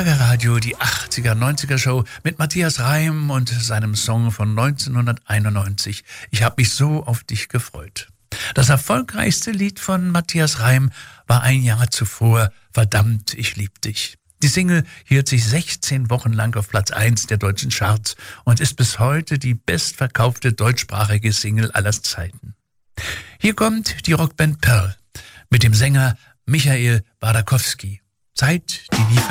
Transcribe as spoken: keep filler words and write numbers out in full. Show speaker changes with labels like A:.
A: Schlagerradio, die achtziger, neunziger Show mit Matthias Reim und seinem Song von neunzehnhunderteinundneunzig. Ich habe mich so auf dich gefreut. Das erfolgreichste Lied von Matthias Reim war ein Jahr zuvor Verdammt, ich lieb dich. Die Single hielt sich sechzehn Wochen lang auf Platz eins der deutschen Charts und ist bis heute die bestverkaufte deutschsprachige Single aller Zeiten. Hier kommt die Rockband Pearl mit dem Sänger Michael Bardakowski. Zeit, die nie